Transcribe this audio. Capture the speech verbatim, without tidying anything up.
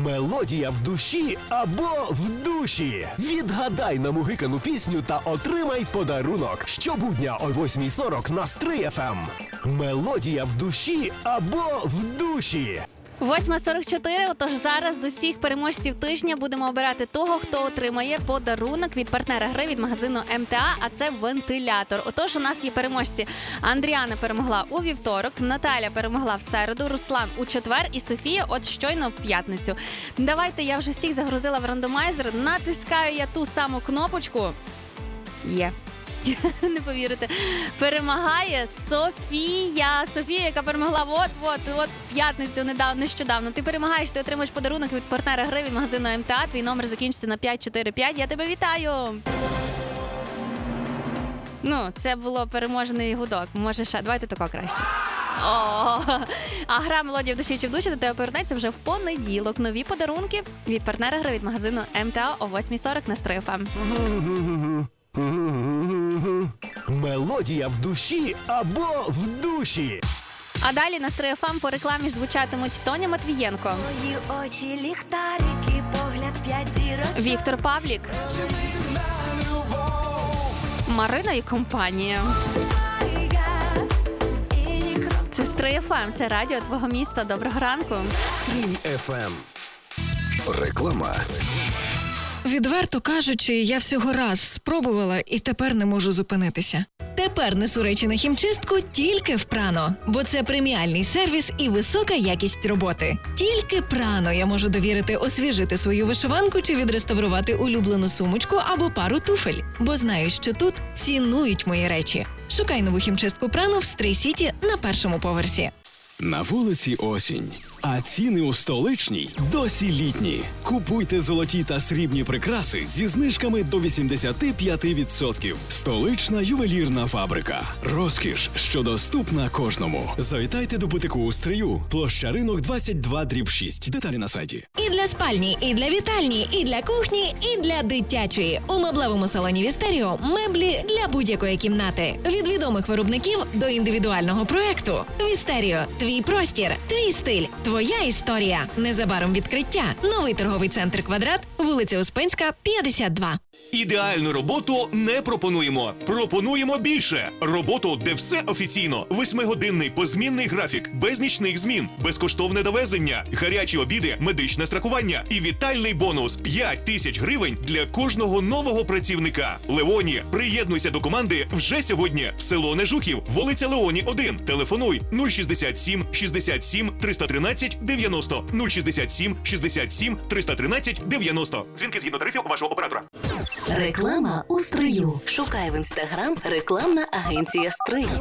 Мелодія в душі або в душі. Відгадай намугикану пісню та отримай подарунок. Щобудня о восьмій сорок на Стрий еф ем. Мелодія в душі або в душі. восьма сорок чотири, отож зараз з усіх переможців тижня будемо обирати того, хто отримає подарунок від партнера гри від магазину ем те а, а це вентилятор. Отож у нас є переможці. Андріана перемогла у вівторок, Наталя перемогла в середу, Руслан у четвер і Софія от щойно в п'ятницю. Давайте, я вже всіх загрузила в рандомайзер, натискаю я ту саму кнопочку. Є. Не повірите. Перемагає Софія. Софія, яка перемогла от-от, от в п'ятницю недавно, нещодавно. Ти перемагаєш, ти отримаєш подарунок від партнера гри від магазину ем те а. Твій номер закінчиться на п'ять чотири п'ять. Я тебе вітаю. Ну, це було переможений гудок. Може ще, давайте тако краще. О, а гра «Мелодія в душі чи в душі» до тебе повернеться вже в понеділок. Нові подарунки від партнера гри від магазину ем те а о восьмій сорок на Стрий еф ем. Мелодія в душі або в душі. А далі на Стрий еф ем по рекламі звучатимуть Тоня Матвієнко, Твої очі ліхтарики, погляд п'ять зірок. Віктор Павлік, Марина і компанія. Це Стрий еф ем, це радіо твого міста. Доброго ранку. Стрий еф ем. Реклама. Відверто кажучи, я всього раз спробувала і тепер не можу зупинитися. Тепер несу речі на хімчистку тільки в Прано, бо це преміальний сервіс і висока якість роботи. Тільки Прано я можу довірити освіжити свою вишиванку чи відреставрувати улюблену сумочку або пару туфель, бо знаю, що тут цінують мої речі. Шукай нову хімчистку Прано в Стрий Сіті на першому поверсі. На вулиці осінь, а ціни у столичній досі літні. Купуйте золоті та срібні прикраси зі знижками до вісімдесят п'ять відсотків. Столична ювелірна фабрика. Розкіш, що доступна кожному. Завітайте до бутику у Стрию. Площа Ринок двадцять два дріб шість. Деталі на сайті. І для спальні, і для вітальні, і для кухні, і для дитячої. У меблевому салоні Вістеріо меблі для будь-якої кімнати. Від відомих виробників до індивідуального проекту. Вістеріо – твій простір, твій стиль, твоя історія. Незабаром відкриття. Новий торговий центр «Квадрат», вулиця Успенська, п'ятдесят два. Ідеальну роботу не пропонуємо. Пропонуємо більше. Роботу, де все офіційно. Восьмигодинний позмінний графік, без нічних змін, безкоштовне довезення, гарячі обіди, медичне страхування і вітальний бонус – п'ять тисяч гривень для кожного нового працівника. Леоні, приєднуйся до команди вже сьогодні. Село Нежухів, вулиця Леоні, один. Телефонуй нуль шістдесят сім шістдесят сім триста тринадцять дев'яносто нуль шістдесят сім шістдесят сім триста тринадцять дев'яносто. Дзвінки згідно тарифів вашого оператора. Реклама у Стрию. Шукай в інстаграм рекламна агенція Стрий.